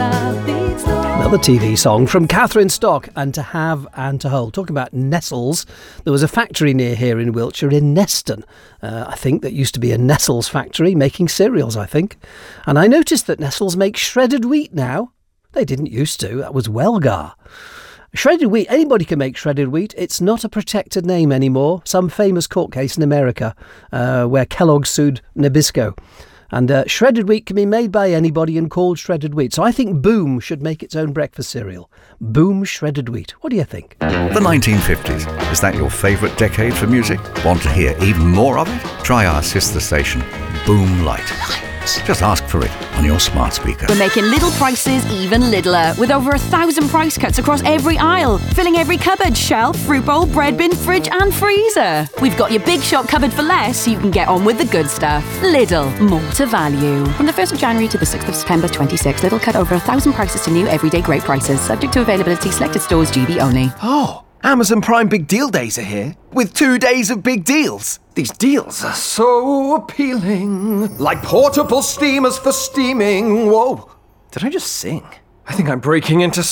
Another TV song from Catherine Stock and To Have and To Hold. Talking about Nestles, there was a factory near here in Wiltshire, in Neston, I think, that used to be a Nestles factory making cereals, I think. And I noticed that Nestles make shredded wheat now. They didn't used to. That was Welgar. Shredded wheat, anybody can make shredded wheat. It's not a protected name anymore. Some famous court case in America where Kellogg sued Nabisco. And shredded wheat can be made by anybody and called shredded wheat. So I think Boom should make its own breakfast cereal. Boom shredded wheat. What do you think? The 1950s. Is that your favourite decade for music? Want to hear even more of it? Try our sister station, Boom Light. Just ask for it on your smart speaker. We're making little prices even littler, with over 1,000 price cuts across every aisle, filling every cupboard, shelf, fruit bowl, bread bin, fridge and freezer. We've got your big shop covered for less, so you can get on with the good stuff. Lidl, more to value. From the 1st of January to the 6th of September 26, Lidl cut over 1,000 prices to new everyday great prices, subject to availability, selected stores, GB only. Oh, Amazon Prime Big Deal Days are here, with 2 days of big deals. These deals are so appealing. Like portable steamers for steaming. Whoa, did I just sing? I think I'm breaking into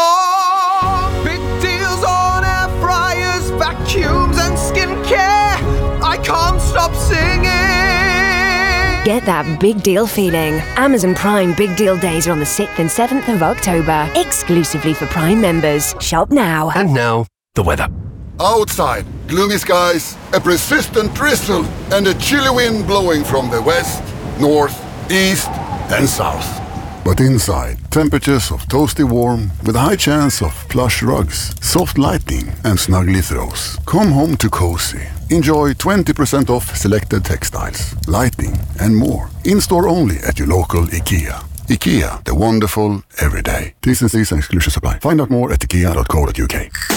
song. Big deals on air fryers, vacuums and skincare. I can't stop singing. Get that big deal feeling. Amazon Prime Big Deal Days are on the 6th and 7th of October, exclusively for Prime members. Shop now. And now, the weather. Outside, gloomy skies, a persistent drizzle, and a chilly wind blowing from the west, north, east, and south. But inside, temperatures of toasty warm, with a high chance of plush rugs, soft lighting, and snuggly throws. Come home to cozy. Enjoy 20% off selected textiles, lighting, and more. In-store only at your local IKEA. IKEA, the wonderful everyday. T's and C's and exclusions apply. Find out more at ikea.co.uk.